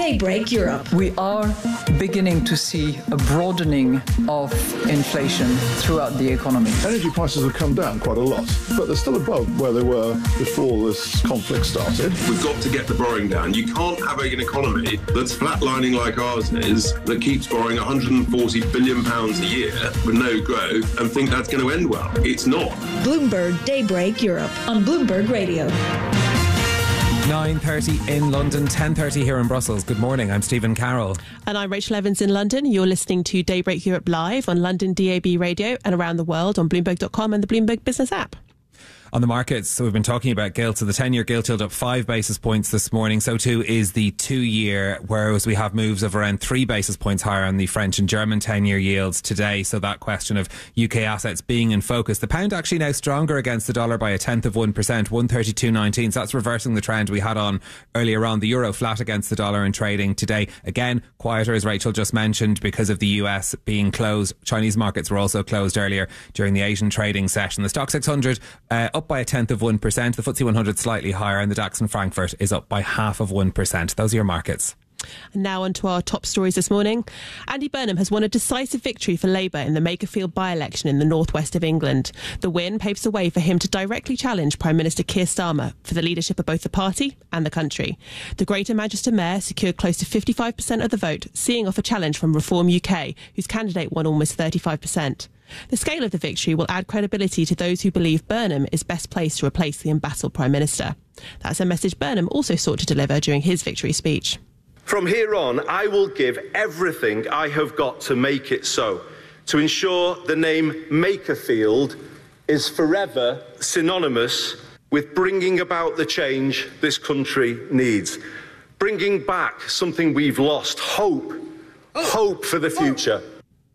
Daybreak Europe. We are beginning to see a broadening of inflation throughout the economy. Energy prices have come down quite a lot, but they're still above where they were before this conflict started. We've got to get the borrowing down. You can't have an economy that's flatlining like ours is, that keeps borrowing £140 billion a year with no growth and think that's going to end well. It's not. Bloomberg Daybreak Europe on Bloomberg Radio. 9:30 in London, 10:30 here in Brussels. Good morning, I'm Stephen Carroll. And I'm Rachel Evans in London. You're listening to Daybreak Europe live on London DAB radio and around the world on Bloomberg.com and the Bloomberg Business app. On the markets, so we've been talking about gilt. So the 10-year gilt yield up 5 basis points this morning. So too is the 2-year, whereas we have moves of around 3 basis points higher on the French and German 10-year yields today. So that question of UK assets being in focus. The pound actually now stronger against the dollar by 0.1%, 132.19. So that's reversing the trend we had on earlier on. The euro flat against the dollar in trading today. Again, quieter as Rachel just mentioned because of the US being closed. Chinese markets were also closed earlier during the Asian trading session. The Stock 600 up by 0.1%. The FTSE 100 slightly higher, and the DAX in Frankfurt is up by 0.5%. Those are your markets. And now on to our top stories this morning. Andy Burnham has won a decisive victory for Labour in the Makerfield by-election in the northwest of England. The win paves the way for him to directly challenge Prime Minister Keir Starmer for the leadership of both the party and the country. The Greater Manchester Mayor secured close to 55% of the vote, seeing off a challenge from Reform UK, whose candidate won almost 35%. The scale of the victory will add credibility to those who believe Burnham is best placed to replace the embattled Prime Minister. That's a message Burnham also sought to deliver during his victory speech. From here on, I will give everything I have got to make it so, to ensure the name Makerfield is forever synonymous with bringing about the change this country needs, bringing back something we've lost, hope for the future.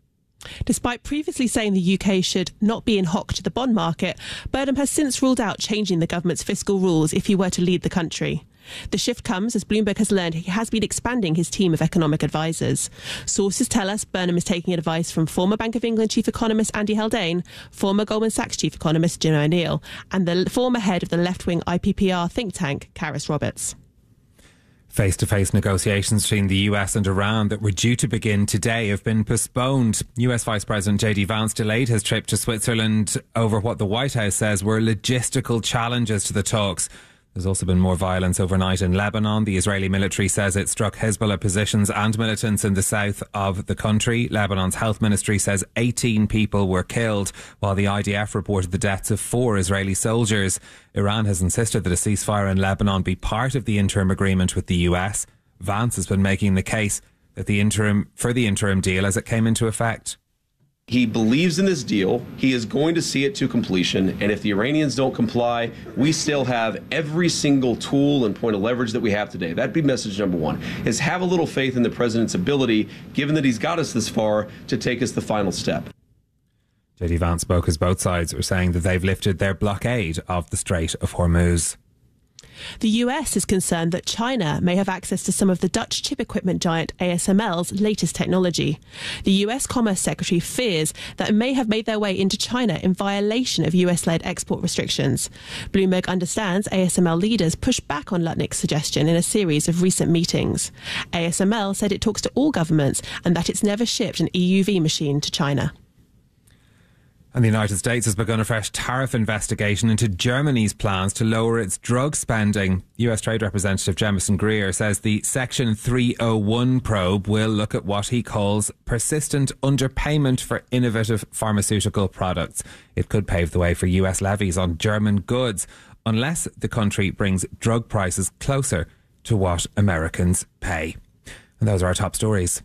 Despite previously saying the UK should not be in hock to the bond market, Burnham has since ruled out changing the government's fiscal rules if he were to lead the country. The shift comes as Bloomberg has learned he has been expanding his team of economic advisors. Sources tell us Burnham is taking advice from former Bank of England chief economist Andy Haldane, former Goldman Sachs chief economist Jim O'Neill, and the former head of the left-wing IPPR think tank, Caris Roberts. Face-to-face negotiations between the US and Iran that were due to begin today have been postponed. US Vice President J.D. Vance delayed his trip to Switzerland over what the White House says were logistical challenges to the talks. There's also been more violence overnight in Lebanon. The Israeli military says it struck Hezbollah positions and militants in the south of the country. Lebanon's health ministry says 18 people were killed, while the IDF reported the deaths of 4 Israeli soldiers. Iran has insisted that a ceasefire in Lebanon be part of the interim agreement with the US. Vance has been making the case that the interim deal as it came into effect. He believes in this deal. He is going to see it to completion. And if the Iranians don't comply, we still have every single tool and point of leverage that we have today. That'd be message number one, is have a little faith in the president's ability, given that he's got us this far, to take us the final step. J.D. Vance spoke as both sides were saying that they've lifted their blockade of the Strait of Hormuz. The US is concerned that China may have access to some of the Dutch chip equipment giant ASML's latest technology. The US Commerce Secretary fears that it may have made their way into China in violation of US-led export restrictions. Bloomberg understands ASML leaders pushed back on Lutnick's suggestion in a series of recent meetings. ASML said it talks to all governments and that it's never shipped an EUV machine to China. And the United States has begun a fresh tariff investigation into Germany's plans to lower its drug spending. US Trade Representative Jemison Greer says the Section 301 probe will look at what he calls persistent underpayment for innovative pharmaceutical products. It could pave the way for US levies on German goods unless the country brings drug prices closer to what Americans pay. And those are our top stories.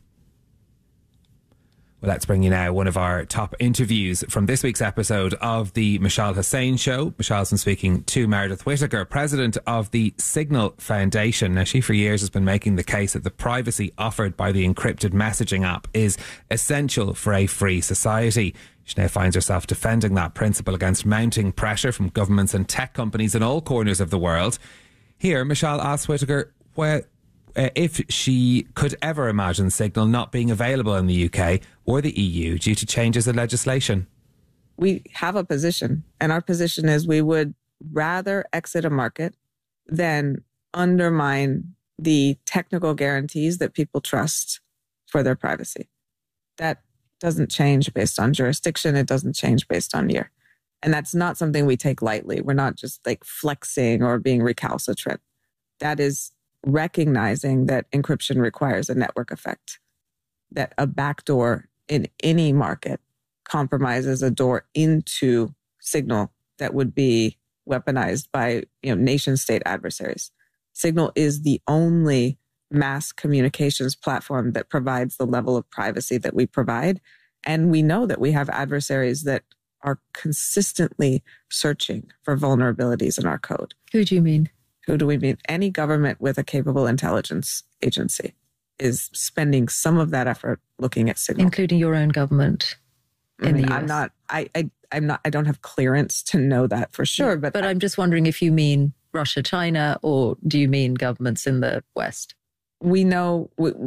Well, let's bring you now one of our top interviews from this week's episode of the Mishal Hussain Show. Mishal's been speaking to Meredith Whittaker, president of the Signal Foundation. Now, she for years has been making the case that the privacy offered by the encrypted messaging app is essential for a free society. She now finds herself defending that principle against mounting pressure from governments and tech companies in all corners of the world. Here, Mishal asks Whittaker if she could ever imagine Signal not being available in the UK or the EU due to changes in legislation. We have a position, and our position is we would rather exit a market than undermine the technical guarantees that people trust for their privacy. That doesn't change based on jurisdiction. It doesn't change based on year. And that's not something we take lightly. We're not just like flexing or being recalcitrant. That is recognizing that encryption requires a network effect, that a backdoor in any market compromises a door into Signal that would be weaponized by nation state adversaries. Signal is the only mass communications platform that provides the level of privacy that we provide. And we know that we have adversaries that are consistently searching for vulnerabilities in our code. Who do you mean? Who do we mean? Any government with a capable intelligence agency is spending some of that effort looking at Signal. Including your own government in the US. I don't have clearance to know that for sure. But I'm just wondering if you mean Russia, China, or do you mean governments in the West? We know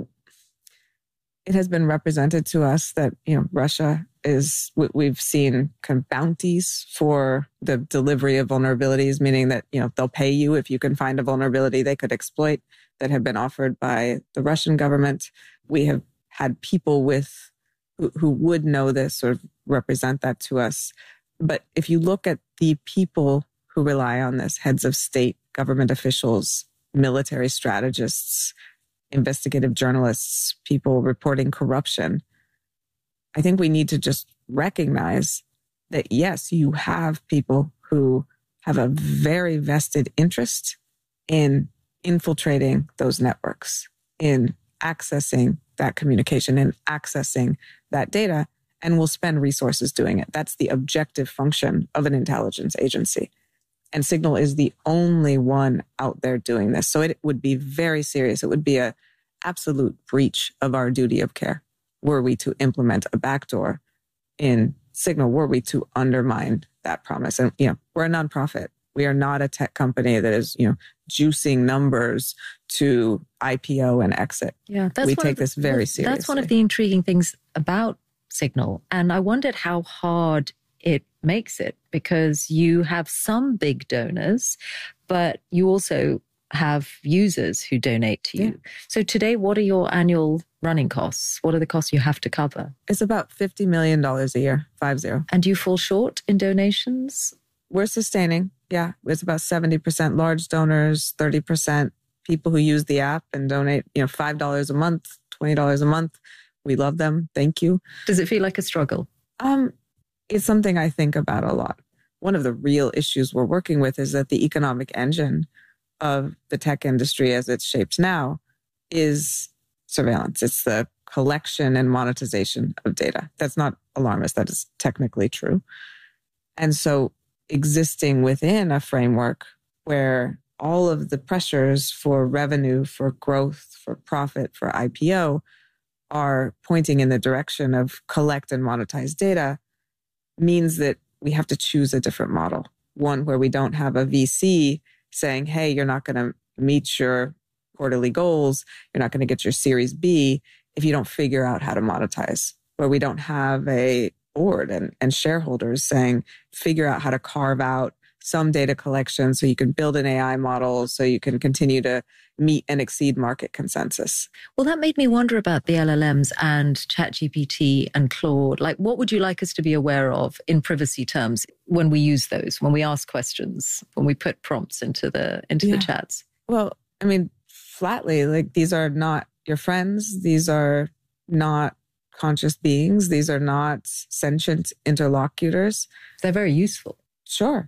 it has been represented to us that, Russia is, we've seen kind of bounties for the delivery of vulnerabilities, meaning that, they'll pay you if you can find a vulnerability they could exploit, that have been offered by the Russian government. We have had people who would know this or represent that to us. But if you look at the people who rely on this, heads of state, government officials, military strategists, investigative journalists, people reporting corruption, I think we need to just recognize that, yes, you have people who have a very vested interest in infiltrating those networks, in accessing that communication and accessing that data, and will spend resources doing it. That's the objective function of an intelligence agency. And Signal is the only one out there doing this. So it would be very serious. It would be an absolute breach of our duty of care were we to implement a backdoor in Signal, were we to undermine that promise. And, we're a nonprofit. We are not a tech company that is, juicing numbers to IPO and exit. Yeah, we take this very seriously. That's one of the intriguing things about Signal. And I wondered how hard it makes it, because you have some big donors, but you also have users who donate to you. Yeah. So today, what are your annual running costs? What are the costs you have to cover? It's about $50 million a year, 50. And do you fall short in donations? We're sustaining. Yeah, it's about 70% large donors, 30% people who use the app and donate, $5 a month, $20 a month. We love them. Thank you. Does it feel like a struggle? It's something I think about a lot. One of the real issues we're working with is that the economic engine of the tech industry as it's shaped now is surveillance. It's the collection and monetization of data. That's not alarmist. That is technically true. And so existing within a framework where all of the pressures for revenue, for growth, for profit, for IPO are pointing in the direction of collect and monetize data means that we have to choose a different model. One where we don't have a VC saying, hey, you're not going to meet your quarterly goals, you're not going to get your Series B if you don't figure out how to monetize. Where we don't have a board and shareholders saying, figure out how to carve out some data collection so you can build an AI model so you can continue to meet and exceed market consensus. Well, that made me wonder about the LLMs and ChatGPT and Claude. Like, what would you like us to be aware of in privacy terms when we use those, when we ask questions, when we put prompts into the chats? Well, I mean, flatly, like, these are not your friends. These are not conscious beings. These are not sentient interlocutors. They're very useful. Sure.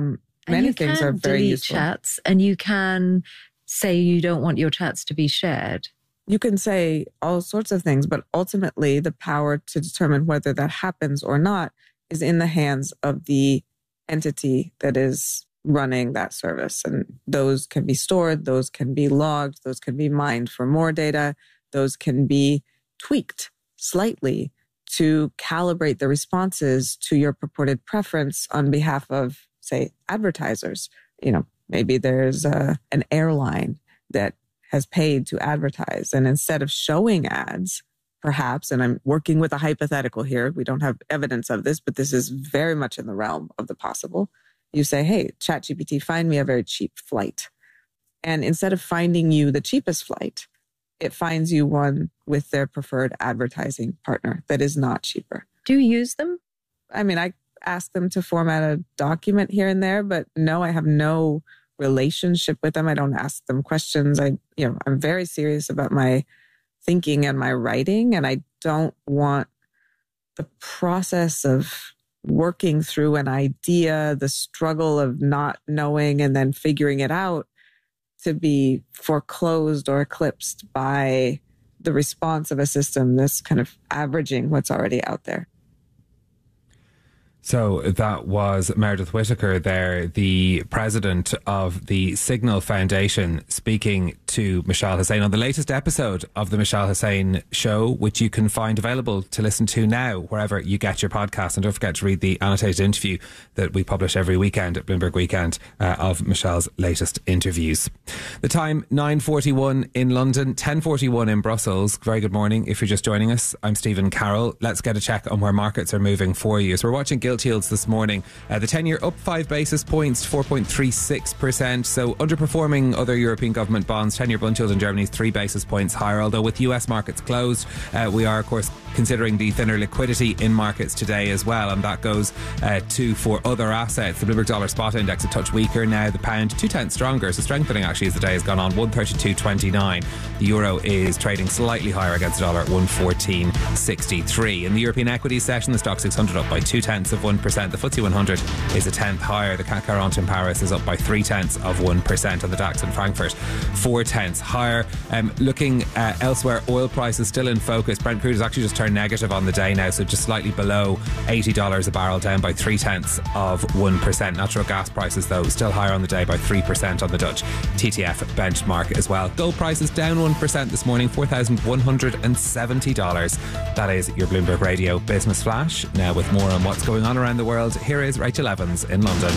Many things are very useful. Chats, and you can say you don't want your chats to be shared. You can say all sorts of things, but ultimately the power to determine whether that happens or not is in the hands of the entity that is running that service. And those can be stored, those can be logged, those can be mined for more data, those can be tweaked slightly to calibrate the responses to your purported preference on behalf of, say, advertisers. Maybe there's an airline that has paid to advertise, and instead of showing ads, perhaps, and I'm working with a hypothetical here, we don't have evidence of this, but this is very much in the realm of the possible. You say, hey, ChatGPT, find me a very cheap flight. And instead of finding you the cheapest flight, it finds you one with their preferred advertising partner that is not cheaper. Do you use them? I mean, I ask them to format a document here and there, but no, I have no relationship with them. I don't ask them questions. I'm very serious about my thinking and my writing, and I don't want the process of working through an idea, the struggle of not knowing and then figuring it out, to be foreclosed or eclipsed by the response of a system that's kind of averaging what's already out there. So that was Meredith Whittaker there, the president of the Signal Foundation, speaking to Mishal Husain on the latest episode of the Mishal Husain Show, which you can find available to listen to now wherever you get your podcast. And don't forget to read the annotated interview that we publish every weekend at Bloomberg Weekend of Mishal's latest interviews. The time, 9:41 in London, 10:41 in Brussels. Very good morning if you're just joining us. I'm Stephen Carroll. Let's get a check on where markets are moving for you. So we're watching gilt yields this morning. The 10-year up 5 basis points, 4.36%. So underperforming other European government bonds. 10-year bund yield in Germany is 3 basis points higher. Although with US markets closed, we are, of course, considering the thinner liquidity in markets today as well. And that goes for other assets. The Bloomberg Dollar Spot Index a touch weaker now. The pound 2/10 stronger. So strengthening actually as the day has gone on. 132.29. The euro is trading slightly higher against the dollar at 114.63. In the European equities session, the stock 600 up by 0.2%. The FTSE 100 is a tenth higher. The CAC 40 in Paris is up by 0.3%. On the DAX in Frankfurt, 0.4 higher. Looking elsewhere, oil prices still in focus. Brent crude has actually just turned negative on the day now, so just slightly below $80 a barrel, down by 0.3%. Natural gas prices, though, still higher on the day by 3% on the Dutch TTF benchmark as well. Gold prices down 1% this morning, $4,170. That is your Bloomberg Radio Business Flash. Now with more on what's going on around the world, here is Rachel Evans in London.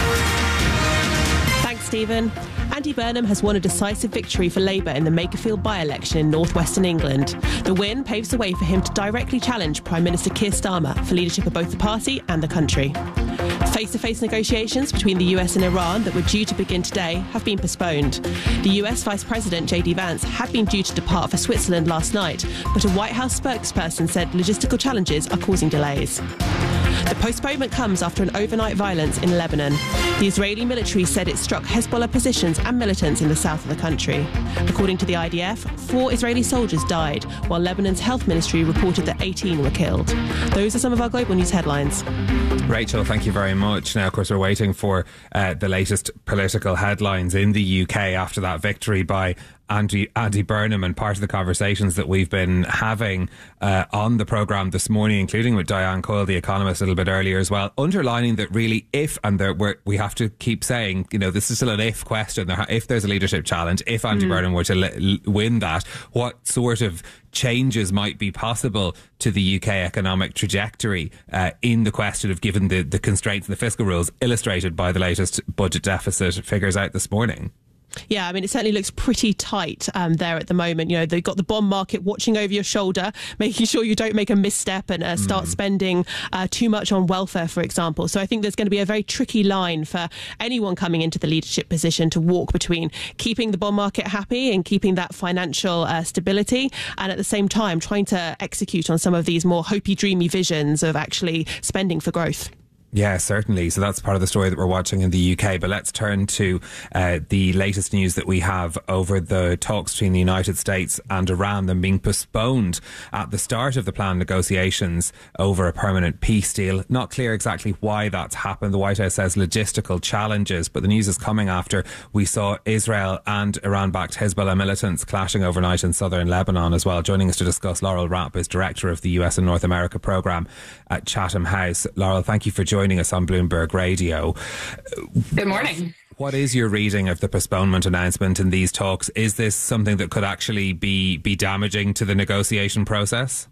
Thanks, Stephen. Andy Burnham has won a decisive victory for Labour in the Makerfield by-election in northwestern England. The win paves the way for him to directly challenge Prime Minister Keir Starmer for leadership of both the party and the country. Face-to-face negotiations between the US and Iran that were due to begin today have been postponed. The US Vice President JD Vance had been due to depart for Switzerland last night, but a White House spokesperson said logistical challenges are causing delays. The postponement comes after an overnight violence in Lebanon. The Israeli military said it struck Hezbollah positions and militants in the south of the country. According to the IDF, 4 Israeli soldiers died, while Lebanon's health ministry reported that 18 were killed. Those are some of our global news headlines. Rachel, thank you very much. Now, of course, we're waiting for the latest political headlines in the UK after that victory by Andy Burnham, and part of the conversations that we've been having on the programme this morning, including with Diane Coyle, the economist, a little bit earlier as well, underlining that really we have to keep saying, this is still an if question. If there's a leadership challenge, if Andy Burnham were to win that, what sort of changes might be possible to the UK economic trajectory in the question of given the constraints and the fiscal rules illustrated by the latest budget deficit figures out this morning? Yeah, I mean, it certainly looks pretty tight there at the moment. They've got the bond market watching over your shoulder, making sure you don't make a misstep and start spending too much on welfare, for example. So I think there's going to be a very tricky line for anyone coming into the leadership position to walk between keeping the bond market happy and keeping that financial stability, and at the same time trying to execute on some of these more hopey, dreamy visions of actually spending for growth. Yeah, certainly. So that's part of the story that we're watching in the UK. But let's turn to the latest news that we have over the talks between the United States and Iran, them being postponed at the start of the planned negotiations over a permanent peace deal. Not clear exactly why that's happened. The White House says logistical challenges, but the news is coming after we saw Israel and Iran-backed Hezbollah militants clashing overnight in southern Lebanon as well. Joining us to discuss, Laurel Rapp is director of the US and North America programme at Chatham House. Laurel, thank you for joining us on Bloomberg Radio. Good morning. What is your reading of the postponement announcement in these talks? Is this something that could actually be damaging to the negotiation process?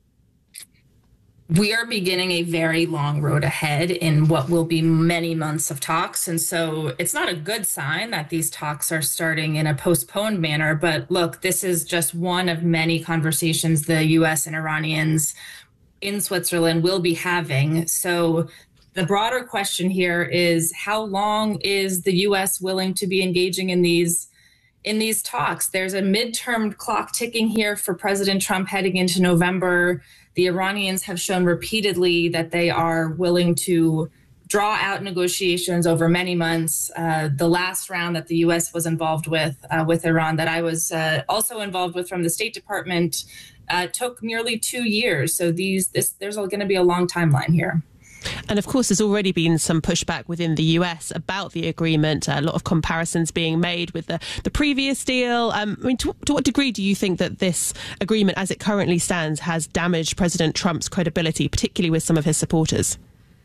We are beginning a very long road ahead in what will be many months of talks. And so it's not a good sign that these talks are starting in a postponed manner. But look, this is just one of many conversations the U.S. and Iranians in Switzerland will be having. So the broader question here is, how long is the U.S. willing to be engaging in these in these talks. There's a midterm clock ticking here for President Trump heading into November. The Iranians have shown repeatedly that they are willing to draw out negotiations over many months. The last round that the U.S. was involved with Iran, that I was also involved with from the State Department, took nearly 2 years. So there's going to be a long timeline here. And of course, there's already been some pushback within the US about the agreement, a lot of comparisons being made with the previous deal. I mean, to what degree do you think that this agreement, as it currently stands, has damaged President Trump's credibility, particularly with some of his supporters?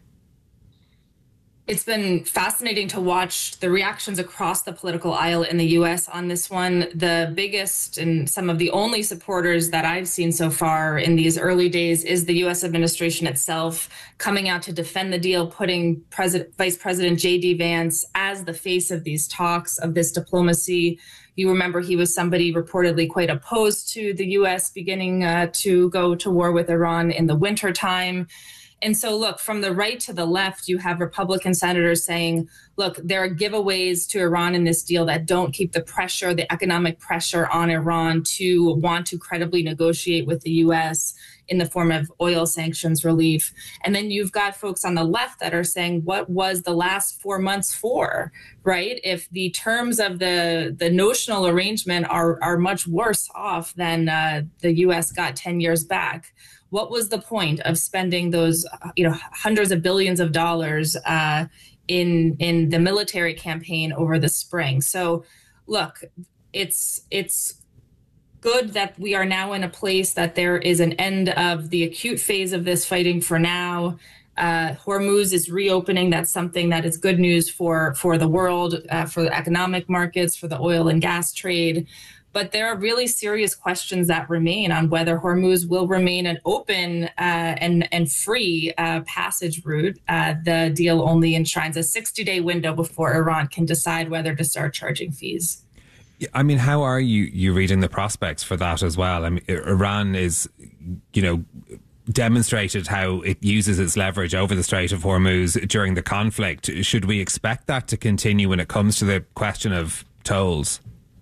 It's been fascinating to watch the reactions across the political aisle in the U.S. on this one. The biggest and some of the only supporters that I've seen so far in these early days is the U.S. administration itself, coming out to defend the deal, putting Vice President J.D. Vance as the face of these talks, of this diplomacy. You remember he was somebody reportedly quite opposed to the U.S. beginning to go to war with Iran in the wintertime. And so, look, from the right to the left, you have Republican senators saying, look, there are giveaways to Iran in this deal that don't keep the pressure, the economic pressure on Iran to want to credibly negotiate with the U.S. in the form of oil sanctions relief. And then you've got folks on the left that are saying, what was the last 4 months for, right? If the terms of the notional arrangement are much worse off than the U.S. got 10 years back, what was the point of spending those, hundreds of billions of dollars in the military campaign over the spring? So, look, it's good that we are now in a place that there is an end of the acute phase of this fighting for now. Hormuz is reopening. That's something that is good news for the world, for the economic markets, for the oil and gas trade. But there are really serious questions that remain on whether Hormuz will remain an open and free passage route. The deal only enshrines a 60-day window before Iran can decide whether to start charging fees. I mean, how are you reading the prospects for that as well? I mean, Iran is, demonstrated how it uses its leverage over the Strait of Hormuz during the conflict. Should we expect that to continue when it comes to the question of tolls?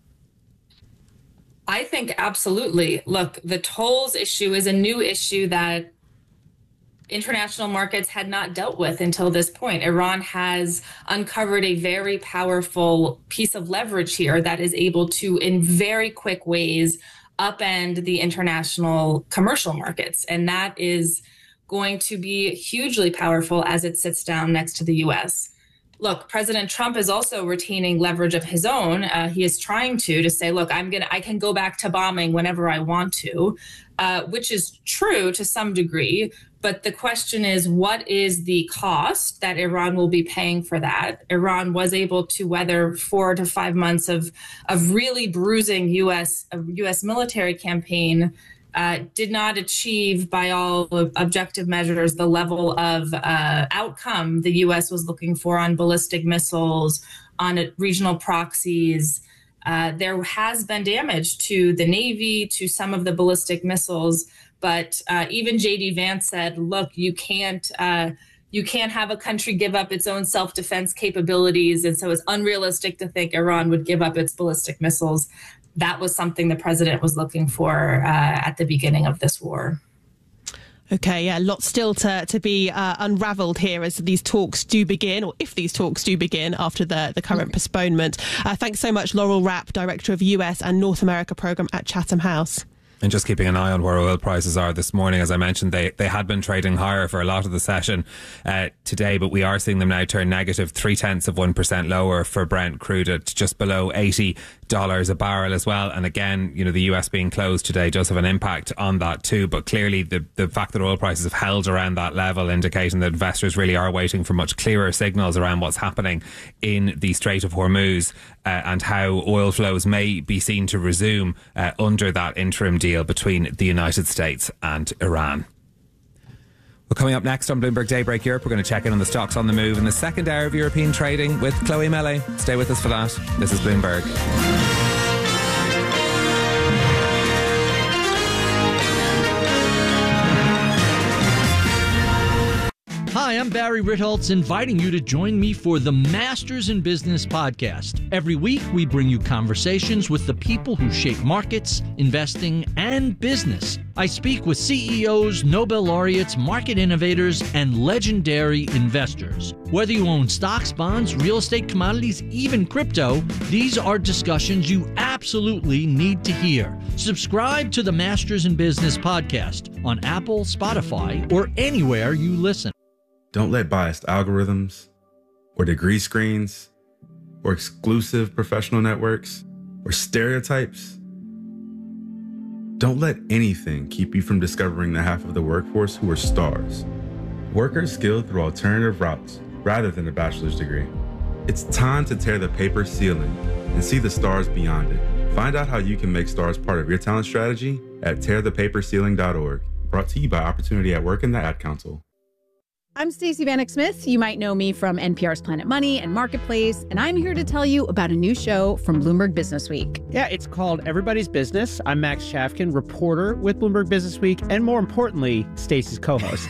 I think absolutely. Look, the tolls issue is a new issue that international markets had not dealt with until this point. Iran has uncovered a very powerful piece of leverage here that is able to, in very quick ways, upend the international commercial markets. And that is going to be hugely powerful as it sits down next to the U.S. Look, President Trump is also retaining leverage of his own. He is trying to say, look, I can go back to bombing whenever I want to, which is true to some degree. But the question is, what is the cost that Iran will be paying for that? Iran was able to weather 4 to 5 months of really bruising U.S. military campaign. Did not achieve, by all objective measures, the level of outcome the U.S. was looking for on ballistic missiles, on regional proxies. There has been damage to the Navy, to some of the ballistic missiles, but even J.D. Vance said, look, you can't have a country give up its own self-defense capabilities, and so it's unrealistic to think Iran would give up its ballistic missiles. That was something the president was looking for at the beginning of this war. Okay, yeah, lots still to be unravelled here as these talks do begin, or if these talks do begin after the current postponement. Thanks so much, Laurel Rapp, Director of US and North America Programme at Chatham House. And just keeping an eye on where oil prices are this morning. As I mentioned, they had been trading higher for a lot of the session today, but we are seeing them now turn negative, 0.3% lower for Brent crude at just below $80 a barrel as well. And again, the US being closed today does have an impact on that too. But clearly the fact that oil prices have held around that level, indicating that investors really are waiting for much clearer signals around what's happening in the Strait of Hormuz and how oil flows may be seen to resume under that interim deal between the United States and Iran. Well, coming up next on Bloomberg Daybreak Europe, we're going to check in on the stocks on the move in the second hour of European trading with Chloe Mele. Stay with us for that. This is Bloomberg. Hi, Hi, I'm Barry Ritholtz, inviting you to join me for the Masters in Business podcast. Every week, we bring you conversations with the people who shape markets, investing, and business. I speak with CEOs, Nobel laureates, market innovators, and legendary investors. Whether you own stocks, bonds, real estate, commodities, even crypto, these are discussions you absolutely need to hear. Subscribe to the Masters in Business podcast on Apple, Spotify, or anywhere you listen. Don't let biased algorithms or degree screens or exclusive professional networks or stereotypes. Don't let anything keep you from discovering the half of the workforce who are stars. Workers skilled through alternative routes rather than a bachelor's degree. It's time to tear the paper ceiling and see the stars beyond it. Find out how you can make stars part of your talent strategy at tearthepaperceiling.org. Brought to you by Opportunity at Work and the Ad Council. I'm Stacey Vanek Smith. You might know me from NPR's Planet Money and Marketplace, and I'm here to tell you about a new show from Bloomberg Business Week. Yeah, it's called Everybody's Business. I'm Max Chafkin, reporter with Bloomberg Business Week, and more importantly, Stacey's co-host.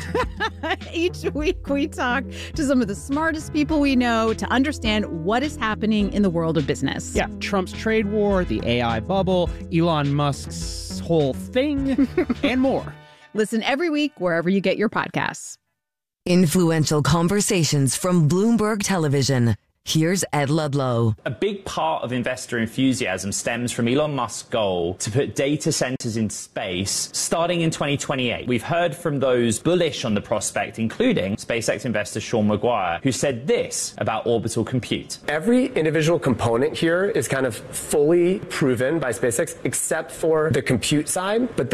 Each week, we talk to some of the smartest people we know to understand what is happening in the world of business. Yeah, Trump's trade war, the AI bubble, Elon Musk's whole thing, and more. Listen every week wherever you get your podcasts. Influential conversations from Bloomberg Television. Here's Ed Ludlow. A big part of investor enthusiasm stems from Elon Musk's goal to put data centers in space starting in 2028. We've heard from those bullish on the prospect, including SpaceX investor Sean Maguire, who said this about orbital compute. Every individual component here is kind of fully proven by SpaceX, except for the compute side. But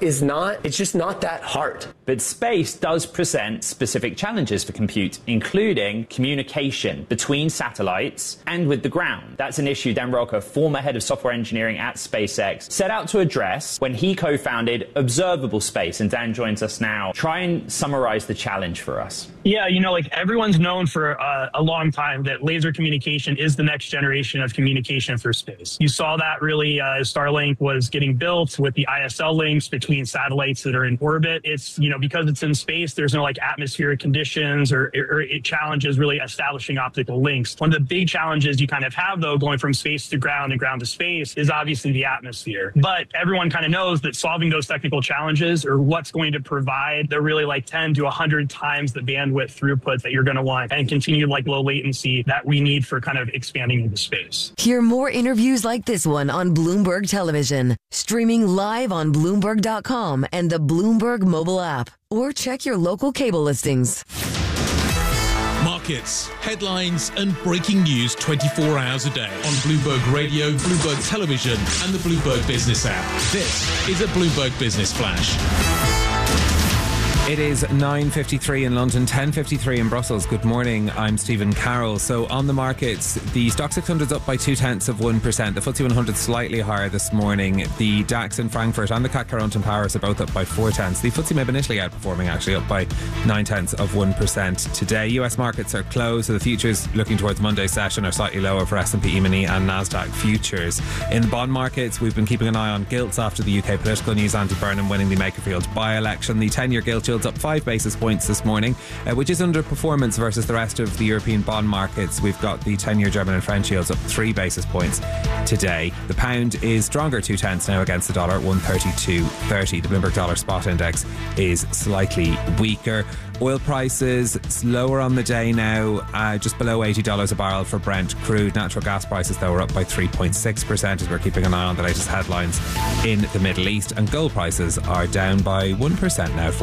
it's just not that hard. But space does present specific challenges for compute, including communication between satellites and with the ground. That's an issue Dan Rocca, former head of software engineering at SpaceX, set out to address when he co-founded Observable Space. And Dan joins us now. Try and summarize the challenge for us. Yeah, everyone's known for a long time that laser communication is the next generation of communication through space. You saw that really as Starlink was getting built with the ISL links between satellites that are in orbit. It's, because it's in space, there's no atmospheric conditions or it challenges really establishing optical links. One of the big challenges you kind of have, though, going from space to ground and ground to space is obviously the atmosphere. But everyone kind of knows that solving those technical challenges are what's going to provide the really 10 to 100 times the bandwidth throughput that you're going to want and continued low latency that we need for kind of expanding into space. Hear more interviews like this one on Bloomberg Television, streaming live on Bloomberg.com and the Bloomberg mobile app, or check your local cable listings. Markets, headlines, and breaking news 24 hours a day on Bloomberg Radio, Bloomberg Television, and the Bloomberg Business app. This is a Bloomberg Business Flash. It is 9:53 in London, 10:53 in Brussels. Good morning, I'm Stephen Carroll. So on the markets, the Stock 600 is up by 0.2%. The FTSE 100 slightly higher this morning. The DAX in Frankfurt and the CAC 40 in Paris are both up by 0.4. The FTSE MIB in Italy outperforming, actually up by 0.9% today. US markets are closed, so the futures looking towards Monday's session are slightly lower for S&P E-mini and Nasdaq futures. In the bond markets, we've been keeping an eye on gilts after the UK political news. Andy Burnham winning the Makerfield by-election. The 10-year gilt yield's up 5 basis points this morning, which is underperformance versus the rest of the European bond markets. We've got the 10-year German and French yields up 3 basis points today. The pound is stronger 0.2 now against the dollar, 132.30. The Bloomberg Dollar Spot Index is slightly weaker. Oil prices lower on the day now, just below $80 a barrel for Brent crude. Natural gas prices, though, are up by 3.6% as we're keeping an eye on the latest headlines in the Middle East. And gold prices are down by 1% now,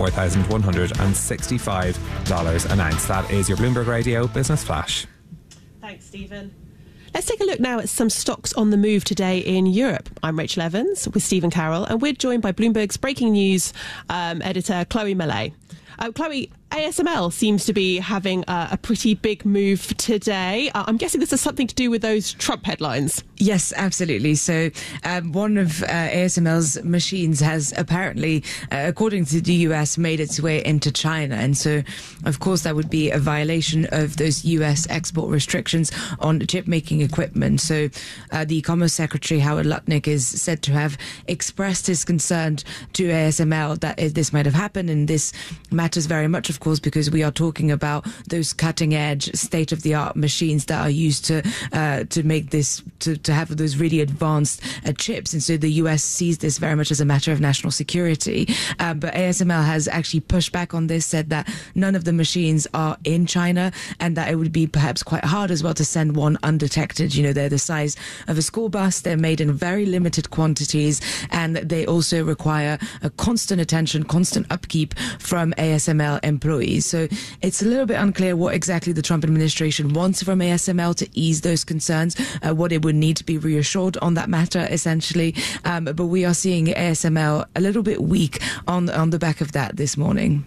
$4,165 an ounce. That is your Bloomberg Radio Business Flash. Thanks, Stephen. Let's take a look now at some stocks on the move today in Europe. I'm Rachel Evans with Stephen Carroll, and we're joined by Bloomberg's breaking news editor, Chloe Millet. Chloe, ASML seems to be having a pretty big move today. I'm guessing this has something to do with those Trump headlines. Yes, absolutely. So one of ASML's machines has apparently, according to the US, made its way into China. And so, of course, that would be a violation of those US export restrictions on chip-making equipment. So the Commerce Secretary, Howard Lutnick, is said to have expressed his concern to ASML that this might have happened, and this matters very much, of of course, because we are talking about those cutting edge, state of the art machines that are used to make this, to have those really advanced chips. And so the US sees this very much as a matter of national security. But ASML has actually pushed back on this, said that none of the machines are in China and that it would be perhaps quite hard as well to send one undetected. You know, they're the size of a school bus. They're made in very limited quantities, and they also require a constant attention, constant upkeep from ASML employees. So it's a little bit unclear what exactly the Trump administration wants from ASML to ease those concerns, what it would need to be reassured on that matter, essentially. But we are seeing ASML a little bit weak on the back of that this morning.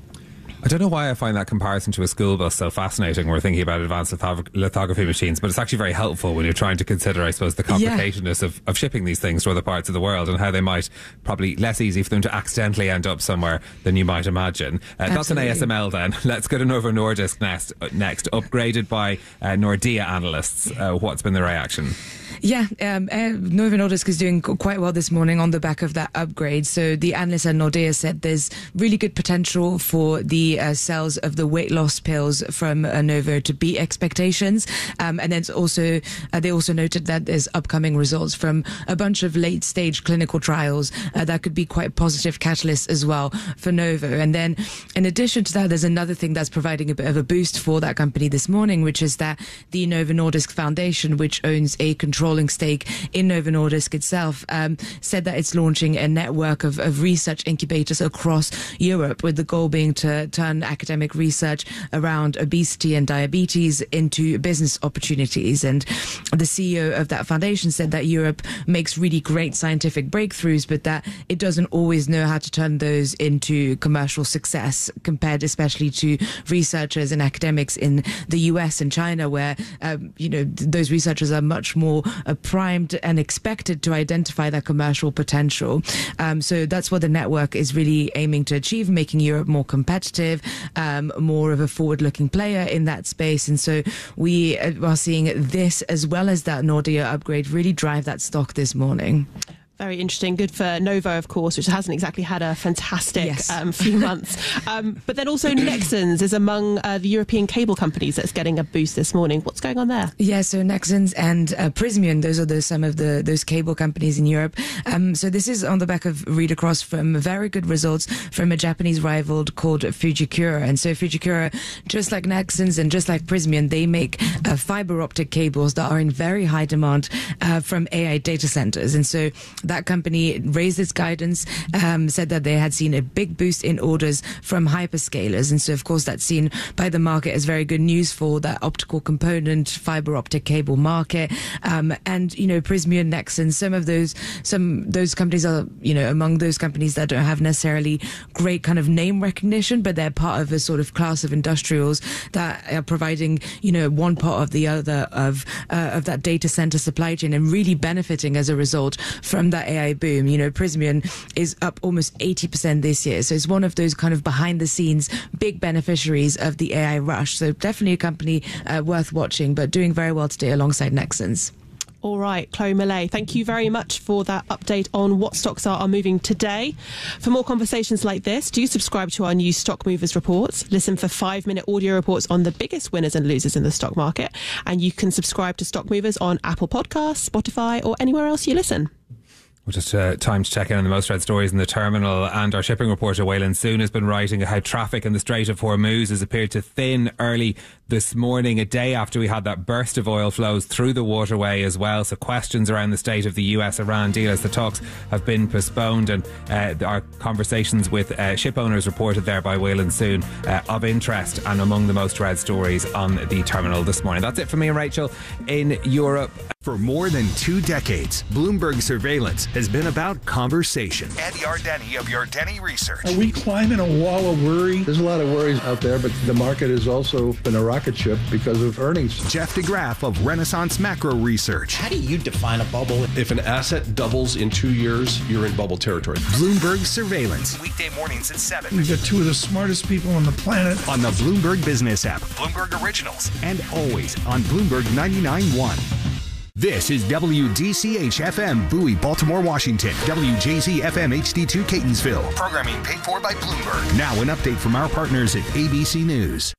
I don't know why I find that comparison to a school bus so fascinating. We're thinking about advanced lithography machines, but it's actually very helpful when you're trying to consider, I suppose, the complicatedness of shipping these things to other parts of the world and how they might probably less easy for them to accidentally end up somewhere than you might imagine. That's an ASML then. Let's go to Novo Nordisk next. Upgraded by Nordea analysts. What's been the reaction? Yeah, Novo Nordisk is doing quite well this morning on the back of that upgrade. So the analysts at Nordea said there's really good potential for the sales of the weight loss pills from Novo to beat expectations. And then also, they also noted that there's upcoming results from a bunch of late stage clinical trials that could be quite positive catalysts as well for Novo. And then in addition to that, there's another thing that's providing a bit of a boost for that company this morning, which is that the Novo Nordisk Foundation, which owns a controlling stake in Novo Nordisk itself, said that it's launching a network of research incubators across Europe, with the goal being to turn academic research around obesity and diabetes into business opportunities. And the CEO of that foundation said that Europe makes really great scientific breakthroughs, but that it doesn't always know how to turn those into commercial success, compared especially to researchers and academics in the US and China, where those researchers are much more primed and expected to identify that commercial potential. So that's what the network is really aiming to achieve, making Europe more competitive, more of a forward-looking player in that space. And so we are seeing this, as well as that Nordea upgrade, really drive that stock this morning. Very interesting. Good for Novo, of course, which hasn't exactly had a fantastic few months. But then also Nexans is among the European cable companies that's getting a boost this morning. What's going on there? Yeah, so Nexans and Prysmian, those are some of those cable companies in Europe. So this is on the back of read across from very good results from a Japanese rival called Fujikura. And so Fujikura, just like Nexans and just like Prysmian, they make fiber optic cables that are in very high demand from AI data centers. And so that company raised its guidance, said that they had seen a big boost in orders from hyperscalers. And so, of course, that's seen by the market as very good news for that optical component fiber optic cable market. And, Prysmian, Nexans, some of those companies are, among those companies that don't have necessarily great kind of name recognition, but they're part of a sort of class of industrials that are providing, one part of the other of that data center supply chain and really benefiting as a result from that AI boom. Prysmian is up almost 80% this year. So it's one of those kind of behind the scenes big beneficiaries of the AI rush. So definitely a company worth watching, but doing very well today alongside Nexans. All right, Chloe Millet, thank you very much for that update on what stocks are moving today. For more conversations like this, do subscribe to our new Stock Movers reports. Listen for 5-minute audio reports on the biggest winners and losers in the stock market. And you can subscribe to Stock Movers on Apple Podcasts, Spotify, or anywhere else you listen. Well, just time to check in on the most read stories in the terminal. And our shipping reporter, Waylon Soon, has been writing how traffic in the Strait of Hormuz has appeared to thin early this morning, a day after we had that burst of oil flows through the waterway as well. So questions around the state of the US-Iran deal as the talks have been postponed. And our conversations with ship owners reported there by Waylon Soon of interest and among the most read stories on the terminal this morning. That's it for me and Rachel in Europe. For more than 2 decades, Bloomberg Surveillance has been about conversation. Ed Yardeni of Yardeni Research. Are we climbing a wall of worry? There's a lot of worries out there, but the market has also been a rocket ship because of earnings. Jeff DeGraff of Renaissance Macro Research. How do you define a bubble? If an asset doubles in 2 years, you're in bubble territory. Bloomberg Surveillance. Weekday mornings at 7. We've got 2 of the smartest people on the planet. On the Bloomberg Business app, Bloomberg Originals, and always on Bloomberg 99.1. This is WDCH-FM, Bowie, Baltimore, Washington. WJZ-FM HD2, Catonsville. Programming paid for by Bloomberg. Now an update from our partners at ABC News.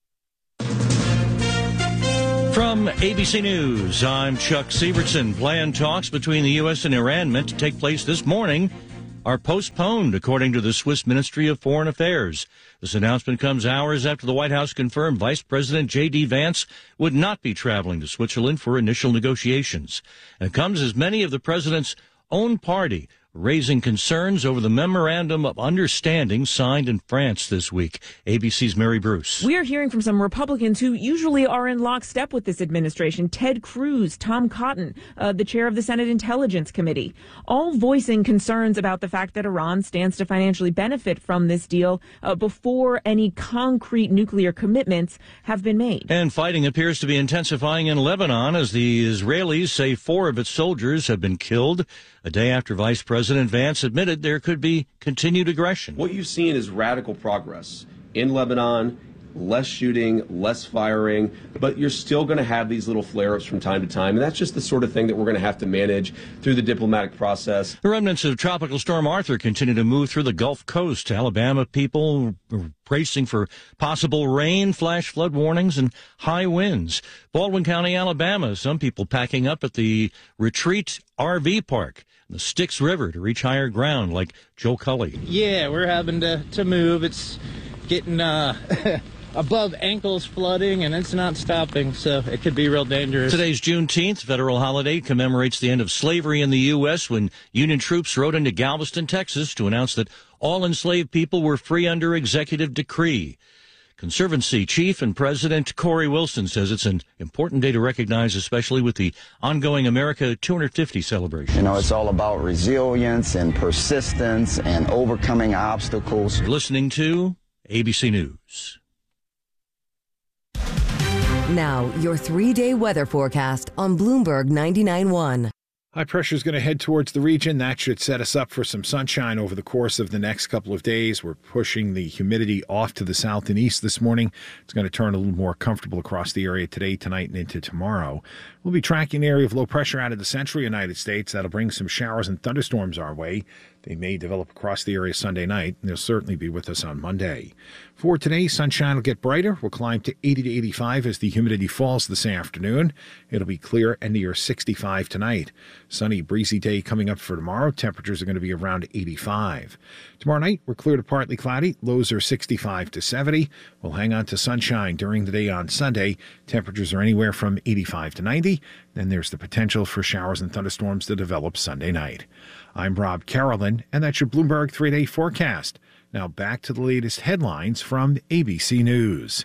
From ABC News, I'm Chuck Sievertson. Planned talks between the U.S. and Iran meant to take place this morning are postponed, according to the Swiss Ministry of Foreign Affairs. This announcement comes hours after the White House confirmed Vice President J.D. Vance would not be traveling to Switzerland for initial negotiations. And it comes as many of the president's own party raising concerns over the Memorandum of Understanding signed in France this week. ABC's Mary Bruce. We are hearing from some Republicans who usually are in lockstep with this administration. Ted Cruz, Tom Cotton, the chair of the Senate Intelligence Committee, all voicing concerns about the fact that Iran stands to financially benefit from this deal before any concrete nuclear commitments have been made. And fighting appears to be intensifying in Lebanon as the Israelis say 4 of its soldiers have been killed, a day after Vice President Vance admitted there could be continued aggression. What you've seen is radical progress in Lebanon, less shooting, less firing, but you're still going to have these little flare-ups from time to time, and that's just the sort of thing that we're going to have to manage through the diplomatic process. The remnants of Tropical Storm Arthur continue to move through the Gulf Coast. Alabama people bracing for possible rain, flash flood warnings, and high winds. Baldwin County, Alabama, some people packing up at the Retreat RV Park, the Styx River, to reach higher ground, like Joe Cully. Yeah, we're having to move. It's getting above ankles flooding, and it's not stopping, so it could be real dangerous. Today's Juneteenth, federal holiday, commemorates the end of slavery in the U.S. when Union troops rode into Galveston, Texas, to announce that all enslaved people were free under executive decree. Conservancy Chief and President Corey Wilson says it's an important day to recognize, especially with the ongoing America 250 celebration. You know, it's all about resilience and persistence and overcoming obstacles. You're listening to ABC News. Now, your 3-day weather forecast on Bloomberg 99.1. High pressure is going to head towards the region. That should set us up for some sunshine over the course of the next couple of days. We're pushing the humidity off to the south and east this morning. It's going to turn a little more comfortable across the area today, tonight, and into tomorrow. We'll be tracking an area of low pressure out of the central United States. That'll bring some showers and thunderstorms our way. They may develop across the area Sunday night, and they'll certainly be with us on Monday. For today, sunshine will get brighter. We'll climb to 80 to 85 as the humidity falls this afternoon. It'll be clear and near 65 tonight. Sunny, breezy day coming up for tomorrow. Temperatures are going to be around 85. Tomorrow night, we're clear to partly cloudy. Lows are 65 to 70. We'll hang on to sunshine during the day on Sunday. Temperatures are anywhere from 85 to 90. Then there's the potential for showers and thunderstorms to develop Sunday night. I'm Rob Carolyn, and that's your Bloomberg 3-day forecast. Now back to the latest headlines from ABC News.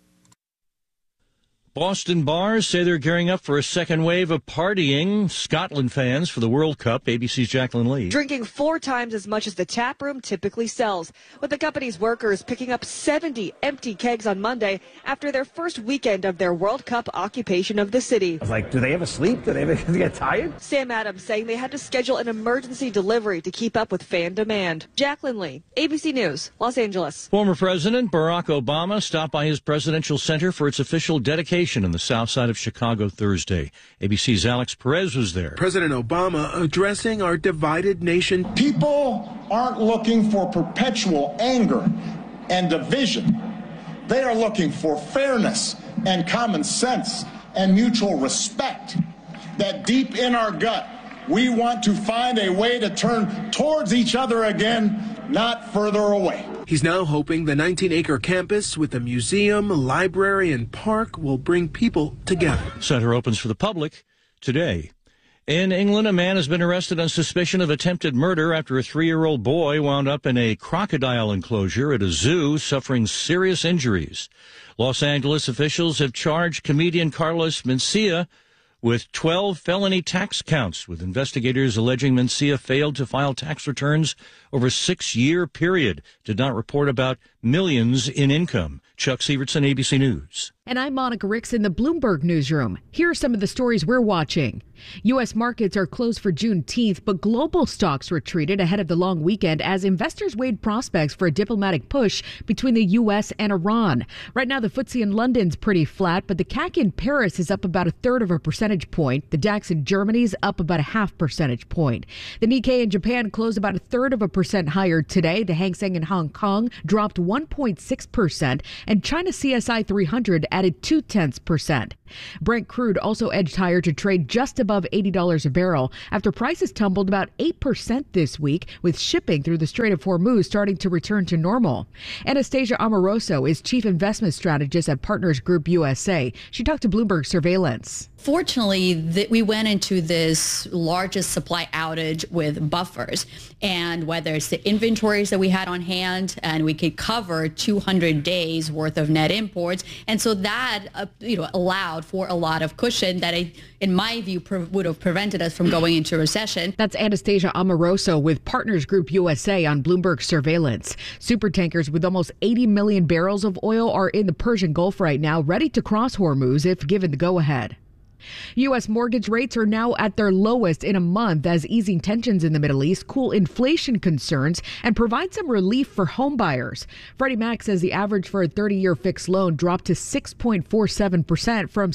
Boston bars say they're gearing up for a second wave of partying. Scotland fans for the World Cup. ABC's Jacqueline Lee. Drinking 4 times as much as the tap room typically sells, with the company's workers picking up 70 empty kegs on Monday after their first weekend of their World Cup occupation of the city. I was like, do they ever sleep? Do they ever get tired? Sam Adams saying they had to schedule an emergency delivery to keep up with fan demand. Jacqueline Lee, ABC News, Los Angeles. Former President Barack Obama stopped by his presidential center for its official dedication on the south side of Chicago Thursday. ABC's Alex Perez was there. President Obama addressing our divided nation. People aren't looking for perpetual anger and division. They are looking for fairness and common sense and mutual respect. That deep in our gut, we want to find a way to turn towards each other again, not further away. He's now hoping the 19-acre campus with a museum, library, and park will bring people together. Center opens for the public today. In England, a man has been arrested on suspicion of attempted murder after a 3-year-old boy wound up in a crocodile enclosure at a zoo suffering serious injuries. Los Angeles officials have charged comedian Carlos Mencia with 12 felony tax counts, with investigators alleging Mencia failed to file tax returns over a 6-year period, did not report about millions in income. Chuck Sievertson, ABC News. And I'm Monica Ricks in the Bloomberg Newsroom. Here are some of the stories we're watching. U.S. markets are closed for Juneteenth, but global stocks retreated ahead of the long weekend as investors weighed prospects for a diplomatic push between the U.S. and Iran. Right now, the FTSE in London's pretty flat, but the CAC in Paris is up about 1/3 of a percentage point. The DAX in Germany's up about 0.5 percentage point. The Nikkei in Japan closed about 1/3 of a percent higher today. The Hang Seng in Hong Kong dropped 1.6%, and China CSI 300 added 0.2%. Brent crude also edged higher to trade just above $80 a barrel after prices tumbled about 8% this week, with shipping through the Strait of Hormuz starting to return to normal. Anastasia Amoroso is chief investment strategist at Partners Group USA. She talked to Bloomberg Surveillance. Fortunately, we went into this largest supply outage with buffers, and whether it's the inventories that we had on hand, and we could cover 200 days worth of net imports, and so that allowed for a lot of cushion that, in my view, would have prevented us from going into recession. That's Anastasia Amoroso with Partners Group USA on Bloomberg Surveillance. Supertankers with almost 80 million barrels of oil are in the Persian Gulf right now, ready to cross Hormuz if given the go-ahead. U.S. mortgage rates are now at their lowest in a month as easing tensions in the Middle East cool inflation concerns and provide some relief for home buyers. Freddie Mac says the average for a 30-year fixed loan dropped to 6.47% from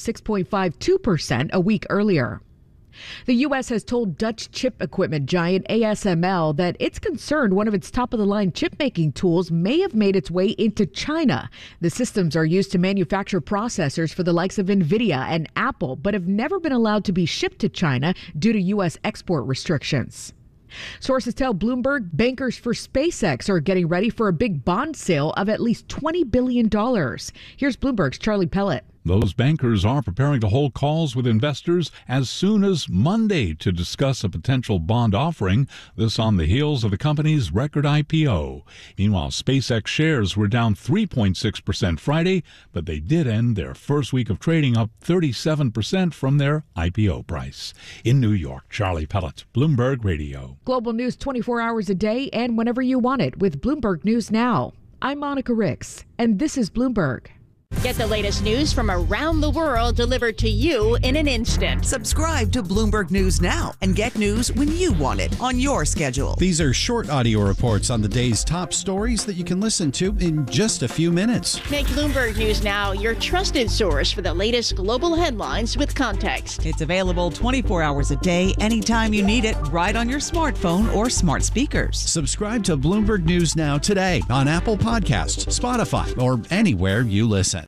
6.52% a week earlier. The U.S. has told Dutch chip equipment giant ASML that it's concerned one of its top-of-the-line chip-making tools may have made its way into China. The systems are used to manufacture processors for the likes of NVIDIA and Apple, but have never been allowed to be shipped to China due to U.S. export restrictions. Sources tell Bloomberg bankers for SpaceX are getting ready for a big bond sale of at least $20 billion. Here's Bloomberg's Charlie Pellet. Those bankers are preparing to hold calls with investors as soon as Monday to discuss a potential bond offering, this on the heels of the company's record IPO. Meanwhile, SpaceX shares were down 3.6% Friday, but they did end their first week of trading up 37% from their IPO price. In New York, Charlie Pellet, Bloomberg Radio. Global news 24 hours a day and whenever you want it with Bloomberg News Now. I'm Monica Ricks, and this is Bloomberg. Get the latest news from around the world delivered to you in an instant. Subscribe to Bloomberg News Now and get news when you want it on your schedule. These are short audio reports on the day's top stories that you can listen to in just a few minutes. Make Bloomberg News Now your trusted source for the latest global headlines with context. It's available 24 hours a day, anytime you need it, right on your smartphone or smart speakers. Subscribe to Bloomberg News Now today on Apple Podcasts, Spotify, or anywhere you listen.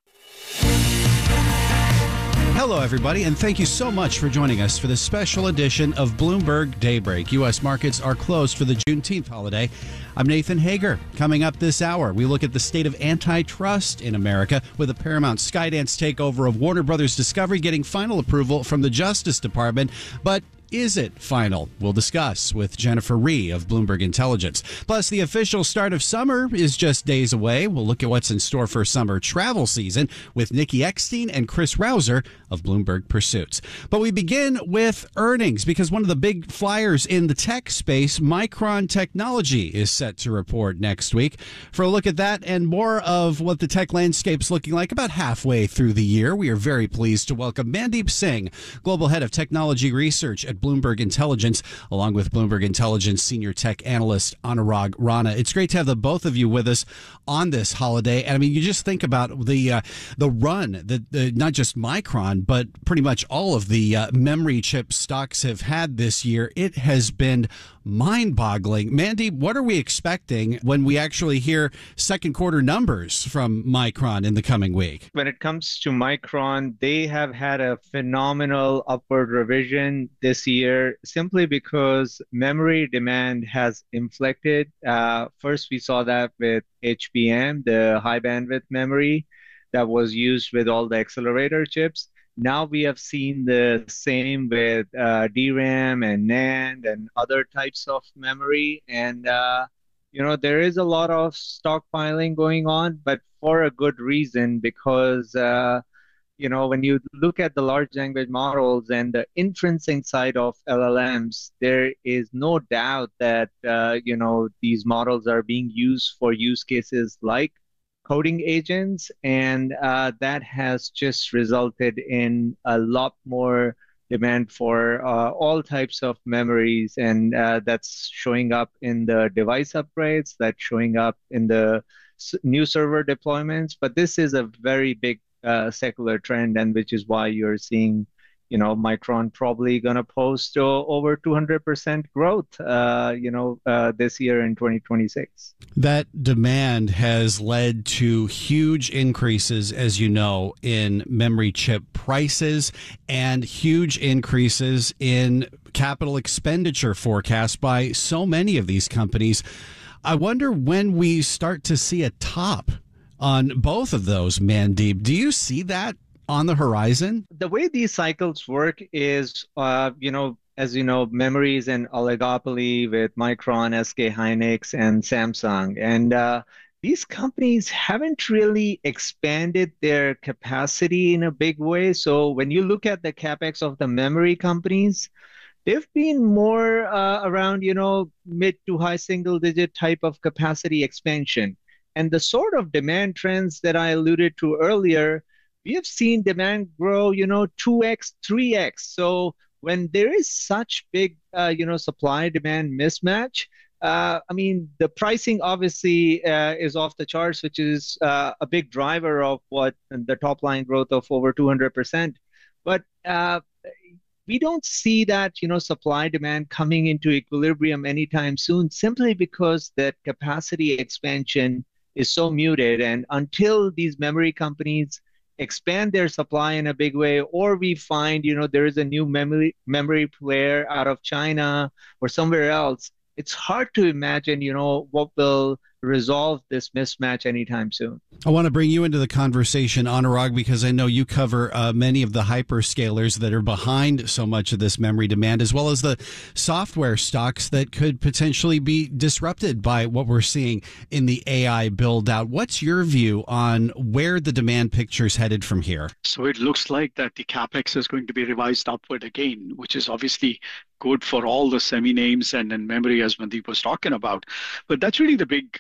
Hello, everybody, and thank you so much for joining us for this special edition of Bloomberg Daybreak. U.S. markets are closed for the Juneteenth holiday. I'm Nathan Hager. Coming up this hour, we look at the state of antitrust in America with the Paramount Skydance takeover of Warner Brothers Discovery getting final approval from the Justice Department. But is it final? We'll discuss with Jennifer Rhee of Bloomberg Intelligence. Plus, the official start of summer is just days away. We'll look at what's in store for summer travel season with Nikki Eckstein and Chris Rouser of Bloomberg Pursuits. But we begin with earnings because one of the big flyers in the tech space, Micron Technology, is set to report next week. For a look at that and more of what the tech landscape's looking like about halfway through the year, we are very pleased to welcome Mandeep Singh, Global Head of Technology Research at Bloomberg Intelligence, along with Bloomberg Intelligence Senior Tech Analyst Anurag Rana. It's great to have the both of you with us on this holiday. And I mean, you just think about the run that not just Micron, but pretty much all of the memory chip stocks have had this year. It has been mind-boggling. Mandeep, what are we expecting when we actually hear second quarter numbers from Micron in the coming week? When it comes to Micron, they have had a phenomenal upward revision this year simply because memory demand has inflected. First, we saw that with HBM, the high bandwidth memory that was used with all the accelerator chips. Now we have seen the same with DRAM and NAND and other types of memory. And, there is a lot of stockpiling going on, but for a good reason, because, when you look at the large language models and the inferencing side of LLMs, there is no doubt that, these models are being used for use cases like coding agents, and that has just resulted in a lot more demand for all types of memories, and that's showing up in the device upgrades, that's showing up in the new server deployments. But this is a very big secular trend, and which is why you're seeing Micron probably going to post over 200% growth, this year in 2026. That demand has led to huge increases, as you know, in memory chip prices and huge increases in capital expenditure forecasts by so many of these companies. I wonder when we start to see a top on both of those, Mandeep. Do you see that on the horizon? The way these cycles work is, as you know, memory is an oligopoly with Micron, SK Hynix, and Samsung. And these companies haven't really expanded their capacity in a big way. So when you look at the CapEx of the memory companies, they've been more around, mid to high single digit type of capacity expansion. And the sort of demand trends that I alluded to earlier, we have seen demand grow, 2x, 3x. So when there is such big, supply-demand mismatch, the pricing obviously is off the charts, which is a big driver of what the top-line growth of over 200%. But we don't see that, supply-demand coming into equilibrium anytime soon, simply because that capacity expansion is so muted. And until these memory companies expand their supply in a big way, or we find, there is a new memory player out of China or somewhere else, it's hard to imagine, what will resolve this mismatch anytime soon. I want to bring you into the conversation, Anurag, because I know you cover many of the hyperscalers that are behind so much of this memory demand, as well as the software stocks that could potentially be disrupted by what we're seeing in the AI build out. What's your view on where the demand picture is headed from here? So it looks like that the CapEx is going to be revised upward again, which is obviously good for all the semi names and memory, as Mandeep was talking about. But that's really the big,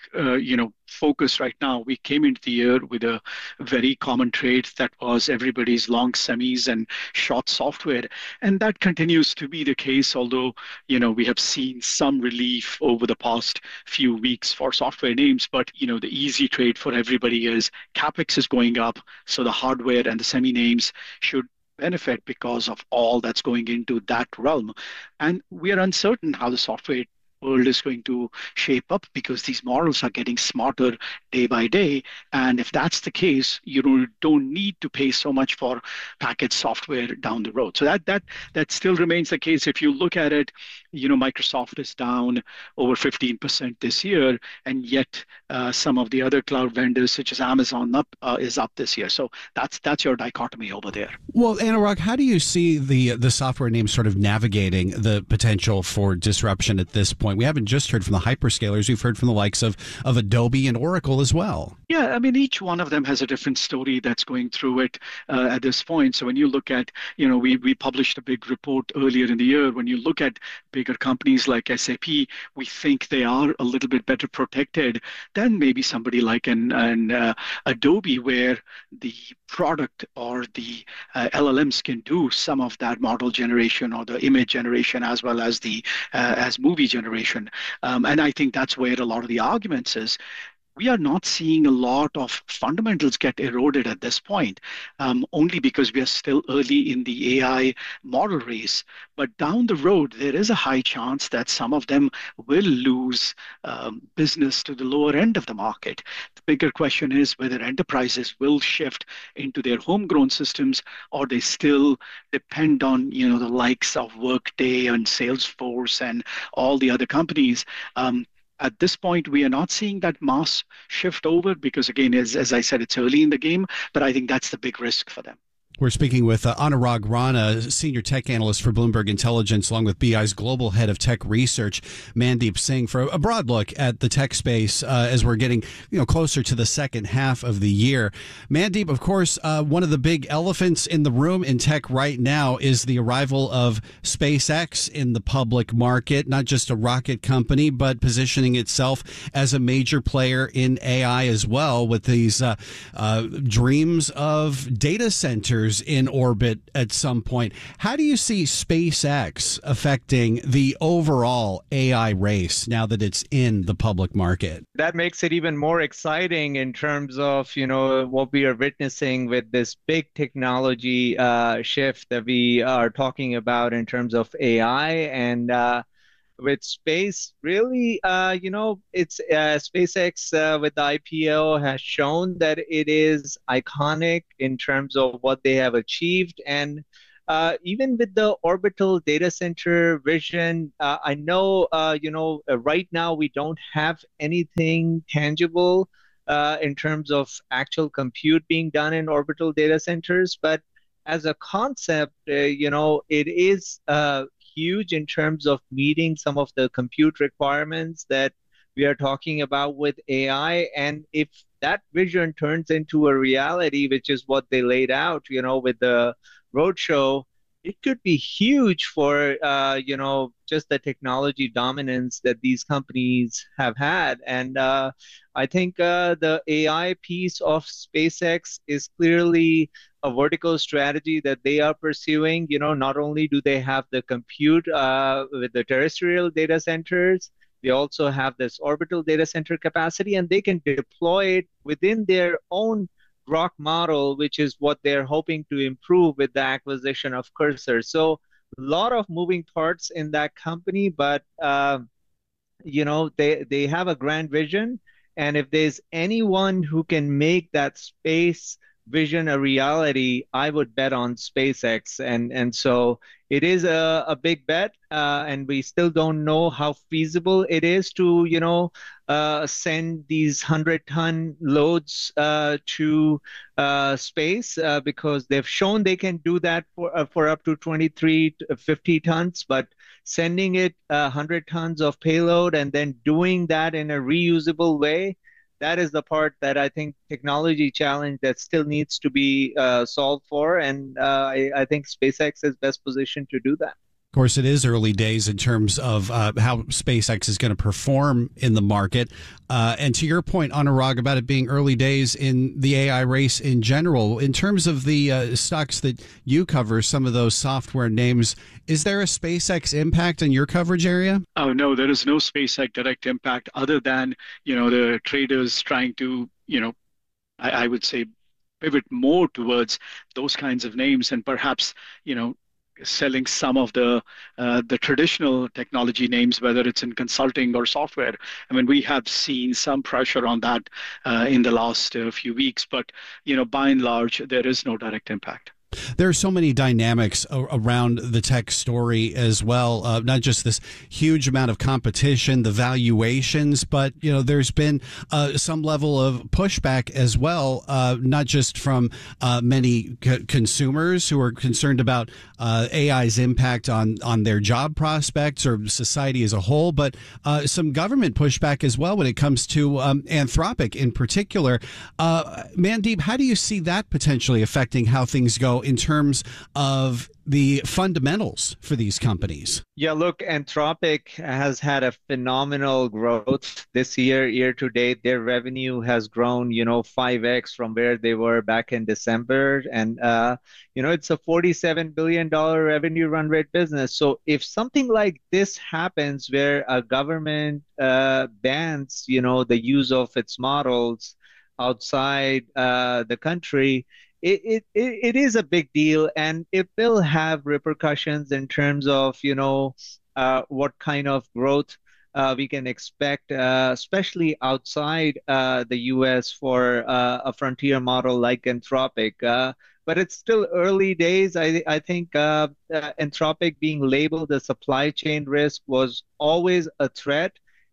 focus right now. We came into the year with a very common trait that was everybody's long semis and short software. And that continues to be the case, although, we have seen some relief over the past few weeks for software names. But, the easy trade for everybody is CapEx is going up. So the hardware and the semi names should benefit because of all that's going into that realm. And we are uncertain how the software world is going to shape up, because these models are getting smarter day by day. And if that's the case, you don't need to pay so much for packaged software down the road. So that still remains the case. If you look at it, Microsoft is down over 15% this year, and yet some of the other cloud vendors, such as Amazon, is up this year. So that's your dichotomy over there. Well, Anurag, how do you see the software names sort of navigating the potential for disruption at this point? We haven't just heard from the hyperscalers. We've heard from the likes of Adobe and Oracle as well. Yeah, each one of them has a different story that's going through it at this point. So when you look at, we published a big report earlier in the year. When you look at bigger companies like SAP, we think they are a little bit better protected than maybe somebody like an Adobe, where the product or the LLMs can do some of that model generation or the image generation, as well as the as movie generation. And I think that's where a lot of the arguments is. We are not seeing a lot of fundamentals get eroded at this point, only because we are still early in the AI model race. But down the road, there is a high chance that some of them will lose business to the lower end of the market. The bigger question is whether enterprises will shift into their homegrown systems, or they still depend on the likes of Workday and Salesforce and all the other companies. At this point, we are not seeing that mass shift over because, again, as I said, it's early in the game, but I think that's the big risk for them. We're speaking with Anurag Rana, senior tech analyst for Bloomberg Intelligence, along with BI's global head of tech research, Mandeep Singh, for a broad look at the tech space as we're getting closer to the second half of the year. Mandeep, of course, one of the big elephants in the room in tech right now is the arrival of SpaceX in the public market, not just a rocket company, but positioning itself as a major player in AI as well, with these dreams of data centers in orbit at some point. How do you see SpaceX affecting the overall AI race now that it's in the public market? That makes it even more exciting in terms of, what we are witnessing with this big technology shift that we are talking about in terms of AI. And with space, really, it's SpaceX with the IPO has shown that it is iconic in terms of what they have achieved. And even with the orbital data center vision, I know, right now we don't have anything tangible in terms of actual compute being done in orbital data centers. But as a concept, it is huge in terms of meeting some of the compute requirements that we are talking about with AI. And if that vision turns into a reality, which is what they laid out, with the roadshow, it could be huge for, just the technology dominance that these companies have had. And I think the AI piece of SpaceX is clearly a vertical strategy that they are pursuing. Not only do they have the compute with the terrestrial data centers, they also have this orbital data center capacity, and they can deploy it within their own Grok model, which is what they're hoping to improve with the acquisition of Cursor. So a lot of moving parts in that company, but they have a grand vision. And if there's anyone who can make that space vision a reality, I would bet on SpaceX. And so it is a big bet, and we still don't know how feasible it is to, send these 100-ton loads to space, because they've shown they can do that for up to 23 to 50 tons, but sending it 100 tons of payload and then doing that in a reusable way, that is the part that I think technology challenge that still needs to be solved for. And I think SpaceX is best positioned to do that. Of course, it is early days in terms of how SpaceX is going to perform in the market. And to your point, Anurag, about it being early days in the AI race in general, in terms of the stocks that you cover, some of those software names, is there a SpaceX impact in your coverage area? Oh, no, there is no SpaceX direct impact other than, the traders trying to, I would say, pivot more towards those kinds of names and perhaps, selling some of the traditional technology names, whether it's in consulting or software. I mean, we have seen some pressure on that in the last few weeks, but by and large, there is no direct impact. There are so many dynamics around the tech story as well, not just this huge amount of competition, the valuations, but there's been some level of pushback as well, not just from many consumers who are concerned about AI's impact on their job prospects or society as a whole, but some government pushback as well when it comes to Anthropic in particular. Mandeep, how do you see that potentially affecting how things go in terms of the fundamentals for these companies? Yeah, look, Anthropic has had a phenomenal growth this year to date. Their revenue has grown, 5x from where they were back in December. And, it's a $47 billion revenue run rate business. So if something like this happens where a government bans, the use of its models outside the country, it is a big deal, and it will have repercussions in terms of, what kind of growth we can expect, especially outside the U.S. for a frontier model like Anthropic. But it's still early days. I think Anthropic being labeled a supply chain risk was always a threat.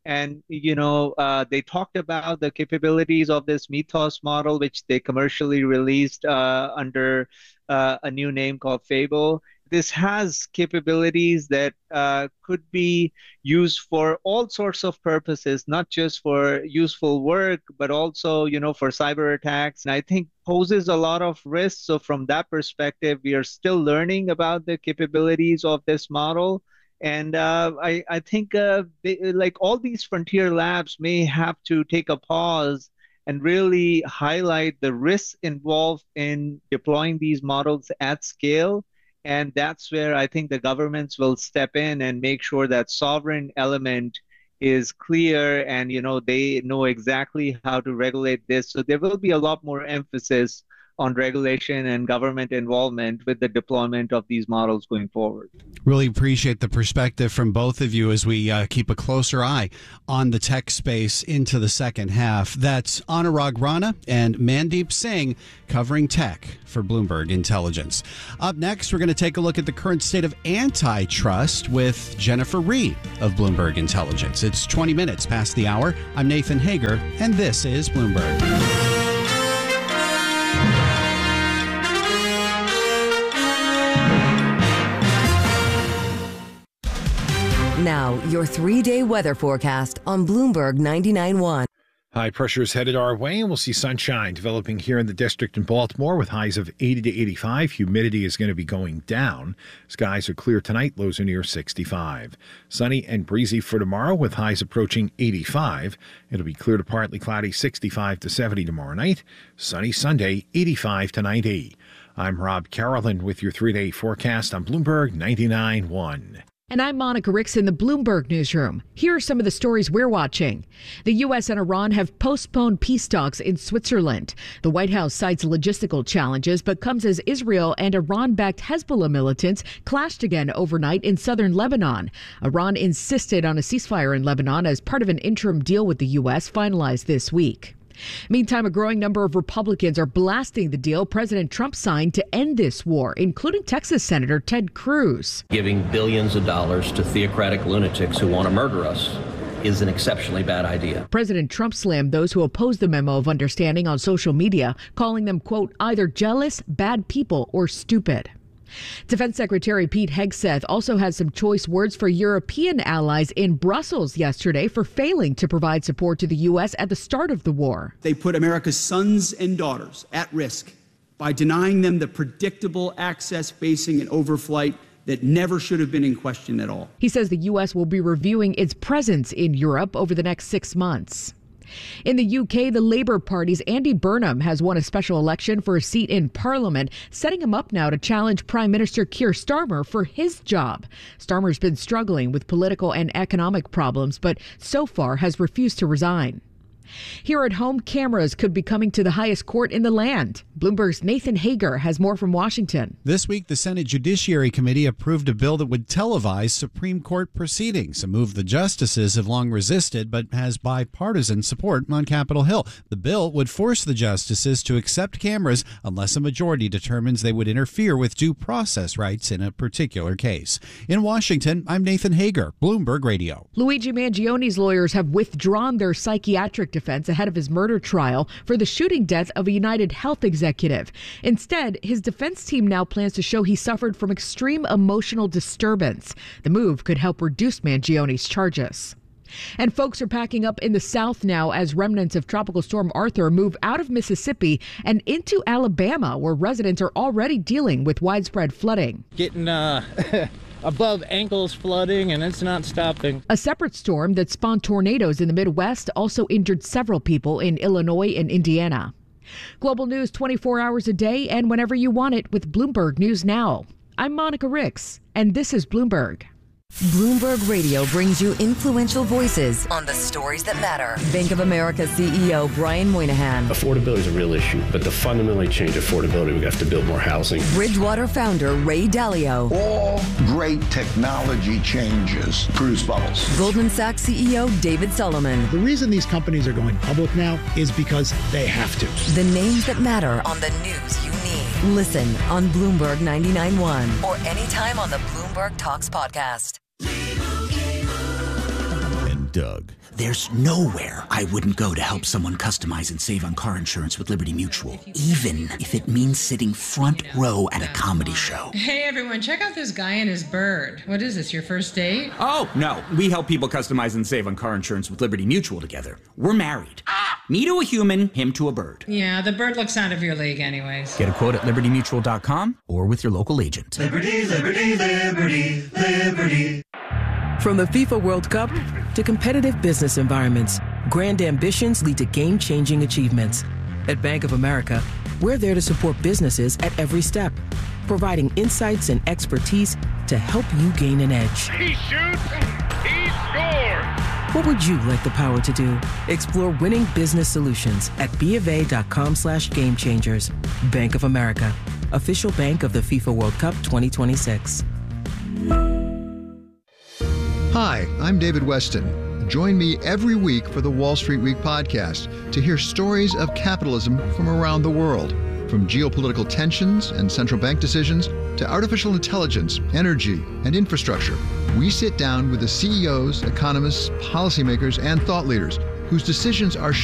And, they talked about the capabilities of this Mythos model, which they commercially released under a new name called Fable. This has capabilities that could be used for all sorts of purposes, not just for useful work, but also, for cyber attacks. And I think poses a lot of risks. So from that perspective, we are still learning about the capabilities of this model. And I think like all these frontier labs may have to take a pause and really highlight the risks involved in deploying these models at scale. And that's where I think the governments will step in and make sure that sovereign element is clear and, they know exactly how to regulate this. So there will be a lot more emphasis on regulation and government involvement with the deployment of these models going forward. Really appreciate the perspective from both of you as we keep a closer eye on the tech space into the second half. That's Anurag Rana and Mandeep Singh covering tech for Bloomberg Intelligence. Up next, we're going to take a look at the current state of antitrust with Jennifer Rie of Bloomberg Intelligence. It's 20 minutes past the hour. I'm Nathan Hager, and this is Bloomberg. Now, your 3-day weather forecast on Bloomberg 99.1. High pressure is headed our way, and we'll see sunshine developing here in the district in Baltimore with highs of 80 to 85. Humidity is going to be going down. Skies are clear tonight. Lows are near 65. Sunny and breezy for tomorrow with highs approaching 85. It'll be clear to partly cloudy, 65 to 70 tomorrow night. Sunny Sunday, 85 to 90. I'm Rob Carolyn with your 3-day forecast on Bloomberg 99.1. And I'm Monica Ricks in the Bloomberg Newsroom. Here are some of the stories we're watching. The U.S. and Iran have postponed peace talks in Switzerland. The White House cites logistical challenges, but comes as Israel and Iran-backed Hezbollah militants clashed again overnight in southern Lebanon. Iran insisted on a ceasefire in Lebanon as part of an interim deal with the U.S. finalized this week. Meantime, a growing number of Republicans are blasting the deal President Trump signed to end this war, including Texas Senator Ted Cruz. Giving billions of dollars to theocratic lunatics who want to murder us is an exceptionally bad idea. President Trump slammed those who oppose the memo of understanding on social media, calling them, quote, either jealous, bad people, or stupid. Defense Secretary Pete Hegseth also has some choice words for European allies in Brussels yesterday for failing to provide support to the U.S. at the start of the war. They put America's sons and daughters at risk by denying them the predictable access, basing, and overflight that never should have been in question at all. He says the U.S. will be reviewing its presence in Europe over the next 6 months. In the UK, the Labour Party's Andy Burnham has won a special election for a seat in Parliament, setting him up now to challenge Prime Minister Keir Starmer for his job. Starmer's been struggling with political and economic problems, but so far has refused to resign. Here at home, cameras could be coming to the highest court in the land. Bloomberg's Nathan Hager has more from Washington. This week, the Senate Judiciary Committee approved a bill that would televise Supreme Court proceedings, a move the justices have long resisted but has bipartisan support on Capitol Hill. The bill would force the justices to accept cameras unless a majority determines they would interfere with due process rights in a particular case. In Washington, I'm Nathan Hager, Bloomberg Radio. Luigi Mangioni's lawyers have withdrawn their psychiatric defense ahead of his murder trial for the shooting death of a United Health executive. Instead, his defense team now plans to show he suffered from extreme emotional disturbance. The move could help reduce Mangioni's charges. And folks are packing up in the South now as remnants of Tropical Storm Arthur move out of Mississippi and into Alabama, where residents are already dealing with widespread flooding. Getting above ankles flooding, and it's not stopping. A separate storm that spawned tornadoes in the Midwest also injured several people in Illinois and Indiana. Global news 24 hours a day and whenever you want it with Bloomberg News Now. I'm Monica Ricks, and this is Bloomberg. Bloomberg Radio brings you influential voices on the stories that matter. Bank of America CEO Brian Moynihan. Affordability is a real issue, but to fundamentally change affordability, we have to build more housing. Bridgewater founder Ray Dalio. All great technology changes produce bubbles. Goldman Sachs CEO David Solomon. The reason these companies are going public now is because they have to. The names that matter on the news you need. Listen on Bloomberg 99.1 or anytime on the Bloomberg Talks podcast. Doug. There's nowhere I wouldn't go to help someone customize and save on car insurance with Liberty Mutual, even if it means sitting front row at a comedy show. Hey everyone, check out this guy and his bird. What is this, your first date? Oh, no. We help people customize and save on car insurance with Liberty Mutual together. We're married. Me to a human, him to a bird. Yeah, the bird looks out of your league anyways. Get a quote at libertymutual.com or with your local agent. Liberty, liberty, liberty, liberty. From the FIFA World Cup to competitive business environments, grand ambitions lead to game-changing achievements. At Bank of America, we're there to support businesses at every step, providing insights and expertise to help you gain an edge. He shoots, he scores! What would you like the power to do? Explore winning business solutions at BofA.com/gamechangers. Bank of America, official bank of the FIFA World Cup 2026. Hi, I'm David Weston. Join me every week for the Wall Street Week podcast to hear stories of capitalism from around the world. From geopolitical tensions and central bank decisions to artificial intelligence, energy, and infrastructure, we sit down with the CEOs, economists, policymakers, and thought leaders whose decisions are